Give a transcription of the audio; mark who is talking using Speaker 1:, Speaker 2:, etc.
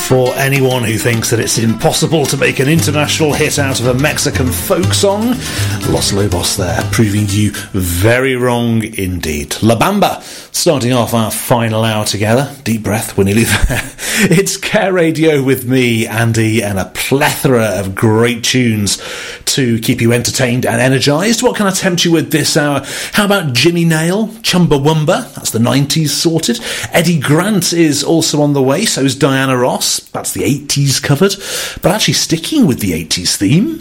Speaker 1: For anyone who thinks that it's impossible to make an international hit out of a Mexican folk song, Los Lobos there, proving you very wrong indeed. La Bamba, starting off our final hour together. Deep breath, we're nearly there. It's Care Radio with me, Andy, and a plethora of great tunes to keep you entertained and energised. What can I tempt you with this hour? How about Jimmy Nail, Chumbawamba? That's the 90s sorted. Eddie Grant is also on the way, so is Diana Ross. That's the 80s covered. But actually sticking with the 80s theme,